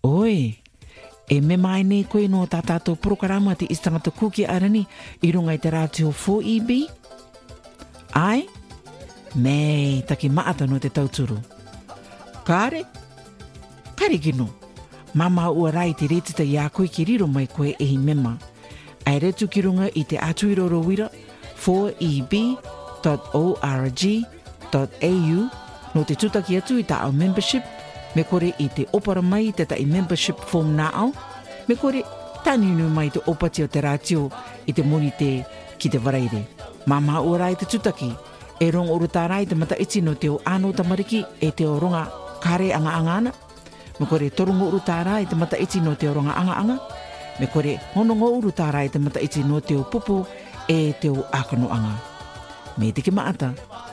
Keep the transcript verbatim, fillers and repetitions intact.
Oi, e me mai nei koe no tātātou programa te istangata kuki arani i runga i te rātio four E B? Ai? Mei, taki maata no te tauturu. Kāre? Kare kino. Mama ua rai te retita i a koe ki riro mai koe e hi mema. Ai retu ki runga i te atuiroro wira four E B dot org dot A U no te tutaki atu i ta au membership me kore i te opara mai te ta i membership form na au me kore taninu mai te opati o te rātio i te moni te ki te waraire. Mama ua rai te tutaki e rong oru tā rai te mata iti no te o ano tamariki e te o ronga kare anga anga ana me kore torungo uru tā rai te mata iti no te o ronga anga anga me kore honongo uru tā rai te mata iti no te o pupu e te o akano anga. Me te ki maata.